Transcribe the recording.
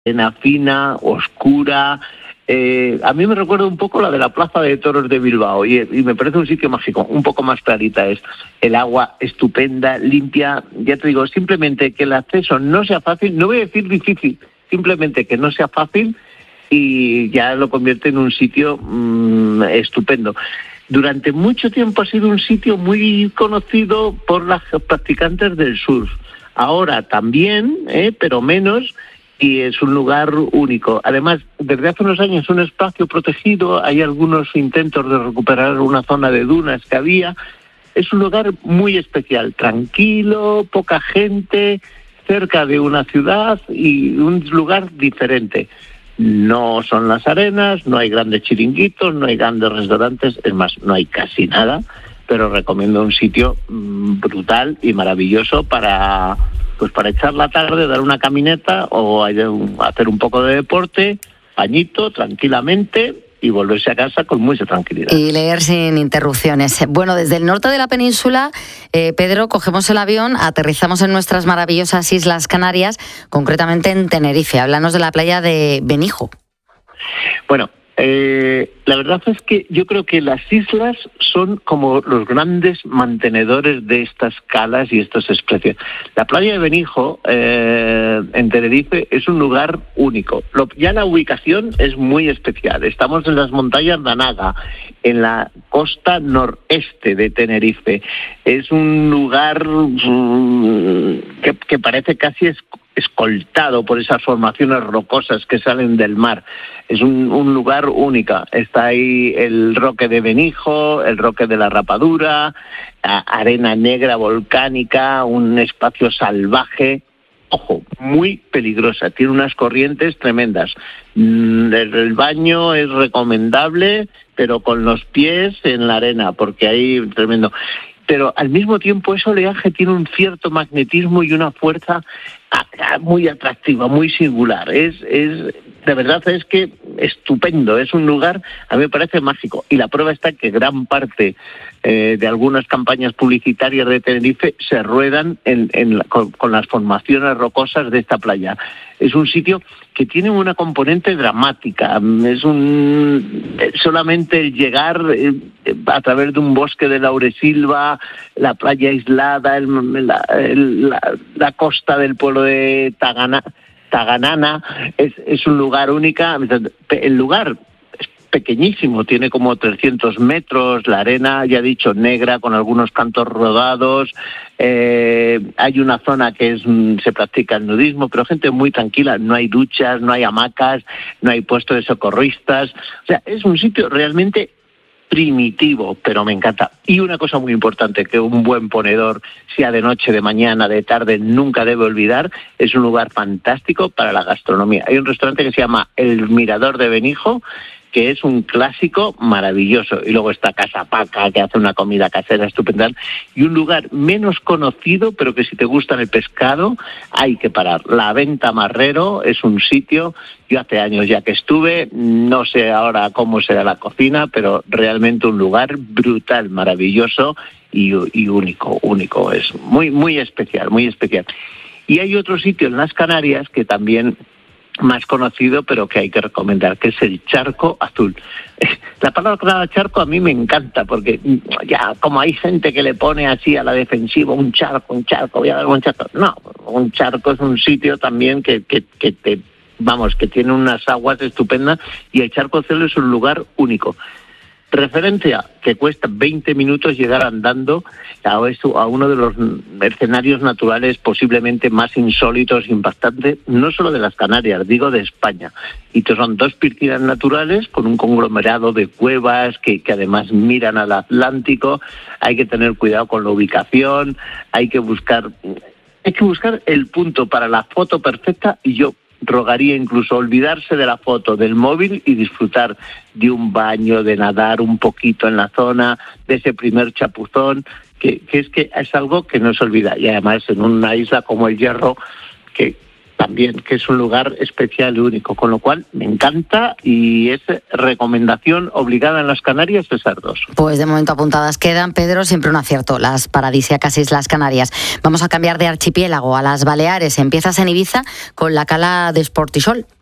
arena fina, oscura. A mí me recuerda un poco la de la Plaza de Toros de Bilbao y me parece un sitio mágico, un poco más clarita es. El agua estupenda, limpia, ya te digo, simplemente que el acceso no sea fácil, no voy a decir difícil, simplemente que no sea fácil y ya lo convierte en un sitio estupendo. Durante mucho tiempo ha sido un sitio muy conocido por las practicantes del surf. Ahora también, pero menos, y es un lugar único. Además, desde hace unos años es un espacio protegido, hay algunos intentos de recuperar una zona de dunas que había. Es un lugar muy especial, tranquilo, poca gente, cerca de una ciudad y un lugar diferente. No son las arenas, no hay grandes chiringuitos, no hay grandes restaurantes, es más, no hay casi nada, pero recomiendo un sitio brutal y maravilloso para echar la tarde, dar una caminata o hacer un poco de deporte, bañito, tranquilamente y volverse a casa con mucha tranquilidad. Y leer sin interrupciones. Bueno, desde el norte de la península, Pedro, cogemos el avión, aterrizamos en nuestras maravillosas Islas Canarias, concretamente en Tenerife. Háblanos de la playa de Benijo. Bueno, la verdad es que yo creo que las islas son como los grandes mantenedores de estas calas y estos especies. La playa de Benijo, en Tenerife, es un lugar único. Ya la ubicación es muy especial. Estamos en las montañas de Anaga, en la costa noreste de Tenerife. Es un lugar que parece casi escoltado por esas formaciones rocosas que salen del mar. Es un lugar único. Está ahí el Roque de Benijo, el Roque de la Rapadura, arena negra volcánica, un espacio salvaje. Ojo, muy peligrosa, tiene unas corrientes tremendas. El baño es recomendable, pero con los pies en la arena, porque hay tremendo. Pero al mismo tiempo ese oleaje tiene un cierto magnetismo y una fuerza muy atractiva, muy singular. De verdad es que estupendo, es un lugar, a mí me parece mágico. Y la prueba está que gran parte de algunas campañas publicitarias de Tenerife se ruedan con las formaciones rocosas de esta playa. Es un sitio que tiene una componente dramática. Solamente el llegar a través de un bosque de lauresilva, la playa aislada, la costa del pueblo de Taganana, es un lugar único. El lugar es pequeñísimo, tiene como 300 metros, la arena, ya he dicho, negra, con algunos cantos rodados. Hay una zona que se practica el nudismo, pero gente muy tranquila, no hay duchas, no hay hamacas, no hay puestos de socorristas. O sea, es un sitio realmente primitivo, pero me encanta. Y una cosa muy importante que un buen ponedor, sea de noche, de mañana, de tarde, nunca debe olvidar, es un lugar fantástico para la gastronomía. Hay un restaurante que se llama El Mirador de Benijo, que es un clásico maravilloso. Y luego está Casa Paca, que hace una comida casera estupenda. Y un lugar menos conocido, pero que si te gusta el pescado, hay que parar. La Venta Marrero es un sitio, yo hace años ya que estuve, no sé ahora cómo será la cocina, pero realmente un lugar brutal, maravilloso y único. Es muy, muy especial, muy especial. Y hay otro sitio en las Canarias que también más conocido, pero que hay que recomendar, que es el Charco Azul. La palabra charco a mí me encanta, porque ya como hay gente que le pone así a la defensiva un charco, voy a dar un charco. No, un charco es un sitio también que tiene unas aguas estupendas, y el Charco Azul es un lugar único. Referencia que cuesta 20 minutos llegar andando a uno de los escenarios naturales posiblemente más insólitos e impactantes, no solo de las Canarias, digo de España. Y que son 2 piscinas naturales con un conglomerado de cuevas que además miran al Atlántico. Hay que tener cuidado con la ubicación, hay que buscar el punto para la foto perfecta, y yo rogaría incluso olvidarse de la foto del móvil y disfrutar de un baño, de nadar un poquito en la zona, de ese primer chapuzón, que es algo que no se olvida. Y además en una isla como el Hierro, que también, que es un lugar especial y único, con lo cual me encanta y es recomendación obligada en las Canarias esas dos. Pues de momento apuntadas quedan, Pedro, siempre un acierto, las paradisíacas Islas Canarias. Vamos a cambiar de archipiélago a las Baleares. Empiezas en Ibiza con la cala de Esportisol.